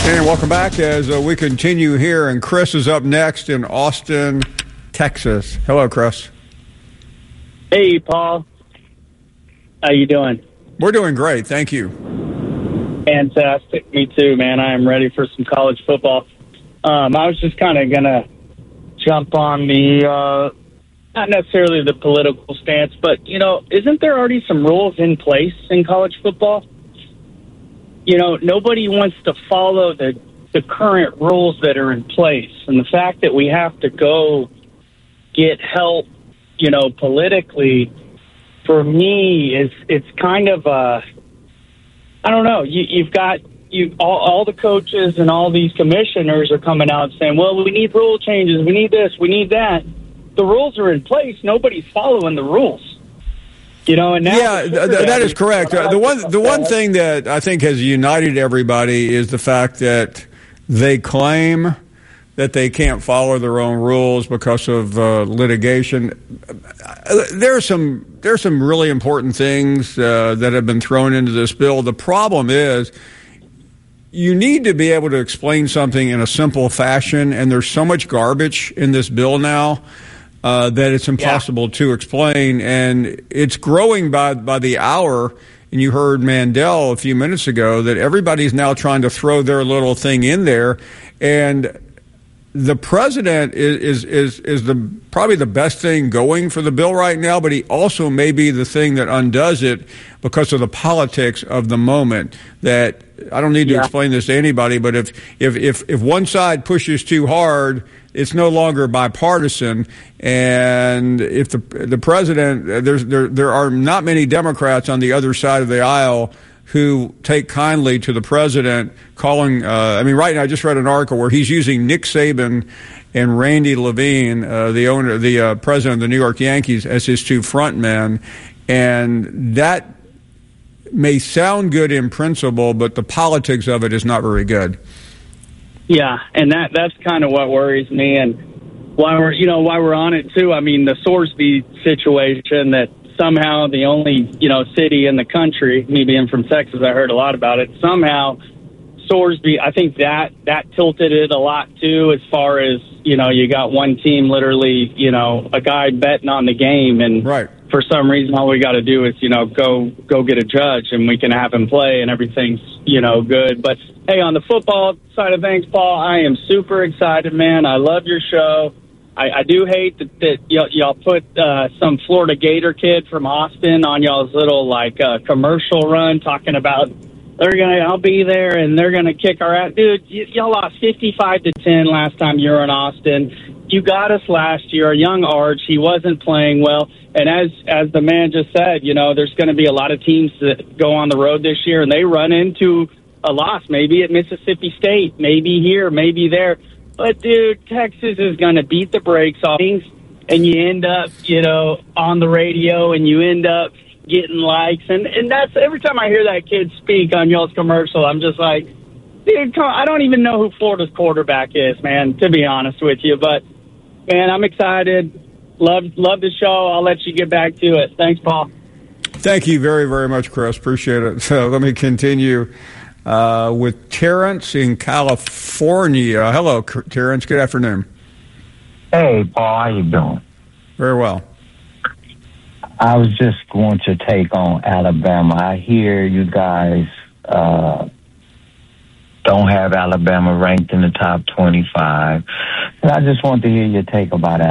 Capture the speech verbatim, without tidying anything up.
And welcome back as uh, we continue here, and Chris is up next in Austin, Texas. Hello, Chris. Hey, Paul. How you doing? We're doing great, thank you. Fantastic. Me too, man. I am ready for some college football. Um, I was just kind of going to jump on the, uh, not necessarily the political stance, but, you know, isn't there already some rules in place in college football? You know, nobody wants to follow the, the current rules that are in place. And the fact that we have to go get help, you know, politically, for me, is it's kind of a, I don't know, you, you've got, you all, all the coaches and all these commissioners are coming out saying, well, we need rule changes, we need this, we need that. The rules are in place. Nobody's following the rules. You know, and now yeah, th- that is correct. Uh, the one, the one thing that I think has united everybody is the fact that they claim that they can't follow their own rules because of uh, litigation. There are some there are some really important things uh, that have been thrown into this bill. The problem is you need to be able to explain something in a simple fashion, and there's so much garbage in this bill now Uh, that it's impossible yeah. to explain, and it's growing by by the hour. And you heard Mandel a few minutes ago that everybody's now trying to throw their little thing in there, and the president is is is, is the probably the best thing going for the bill right now, but he also may be the thing that undoes it because of the politics of the moment. That I don't need to yeah. explain this to anybody, but if if if if one side pushes too hard, it's no longer bipartisan, and if the the president, there's there there are not many Democrats on the other side of the aisle who take kindly to the president calling. Uh, I mean, right now I just read an article where he's using Nick Saban and Randy Levine, uh, the owner, the uh, president of the New York Yankees, as his two front men, and that may sound good in principle, but the politics of it is not very good. Yeah, and that that's kind of what worries me, and why we're you know why we're on it too. I mean, the Sorsby situation, that somehow the only you know city in the country, me being from Texas, I heard a lot about it. Somehow, Sorsby, I think that that tilted it a lot too, as far as you know, you got one team literally, you know, a guy betting on the game, and right. for some reason, all we got to do is, you know, go go get a judge, and we can have him play, and everything's, you know, good. But, hey, on the football side of things, Paul, I am super excited, man. I love your show. I, I do hate that, that y'all, y'all put uh, some Florida Gator kid from Austin on y'all's little, like, uh, commercial run talking about they're going to, I'll be there, and they're going to kick our ass. Dude, y- y'all lost fifty-five to ten last time you were in Austin. You got us last year. Young Arch, he wasn't playing well. And as as the man just said, you know, there's going to be a lot of teams that go on the road this year, and they run into a loss, maybe at Mississippi State, maybe here, maybe there. But, dude, Texas is going to beat the brakes off things, and you end up, you know, on the radio, and you end up getting likes. And, and that's every time I hear that kid speak on y'all's commercial, I'm just like, dude, come on, I don't even know who Florida's quarterback is, man, to be honest with you. But, man, I'm excited. Love love the show. I'll let you get back to it. Thanks, Paul. Thank you very, very much, Chris. Appreciate it. So let me continue uh, with Terrence in California. Hello, Terrence. Good afternoon. Hey, Paul. How you doing? Very well. I was just going to take on Alabama. I hear you guys uh, don't have Alabama ranked in the top twenty-five. And I just want to hear your take about